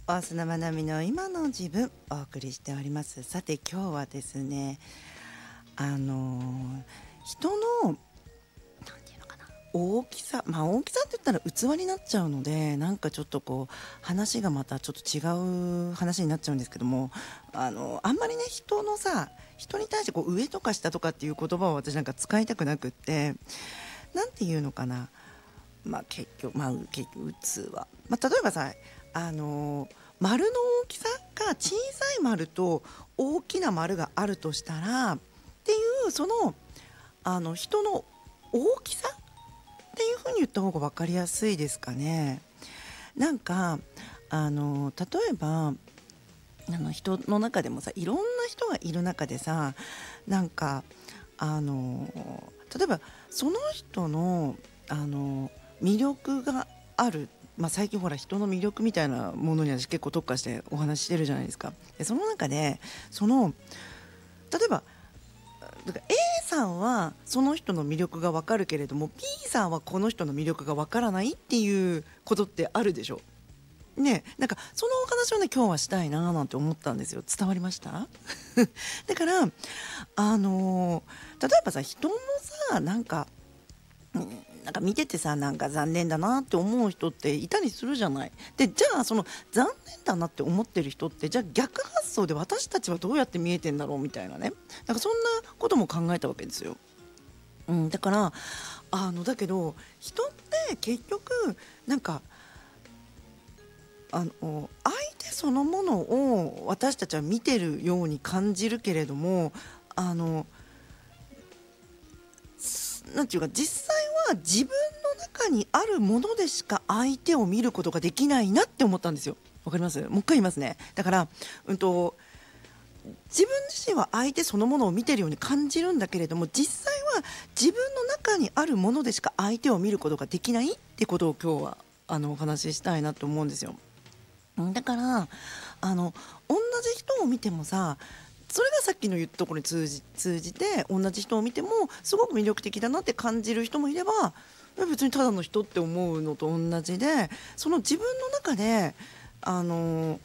大砂まなみの今の自分お送りしております。さて今日はですね、人のなんていうのかな、大きさ、大きさって言ったら器になっちゃうので、なんかちょっとこう話がまたちょっと違う話になっちゃうんですけども、あんまりね、人に対してこう上とか下とかっていう言葉を私なんか使いたくなくって、なんていうのかな、結局、結局器、例えばさ、あの丸の大きさが小さい丸と大きな丸があるとしたらっていう、人の大きさっていう風に言った方が分かりやすいですかね。なんか例えば人の中でもさ、いろんな人がいる中でさ、なんか例えばその人の魅力がある、最近ほら人の魅力みたいなものに私結構特化してお話ししてるじゃないですか。でその中で例えばだから A さんはその人の魅力がわかるけれども B さんはこの人の魅力がわからないっていうことってあるでしょ。ね、なんかそのお話をね今日はしたいななんて思ったんですよ。伝わりました？だから例えばさ、人のさ、なんか見ててさ、なんか残念だなって思う人っていたりするじゃない。でじゃあその残念だなって思ってる人って、じゃあ逆発想で私たちはどうやって見えてんだろうみたいなね、なんかそんなことも考えたわけですよ。だからだけど人って結局なんか相手そのものを私たちは見てるように感じるけれども、あのなんていうか、実際は自分の中にあるものでしか相手を見ることができないなって思ったんですよ。わかります？もう一回言いますね。だから、自分自身は相手そのものを見てるように感じるんだけれども、実際は自分の中にあるものでしか相手を見ることができないってことを今日はお話ししたいなと思うんですよ。だから同じ人を見てもさ、それがさっきの言ったところに通じて同じ人を見てもすごく魅力的だなって感じる人もいれば、別にただの人って思うのと同じで、その自分の中で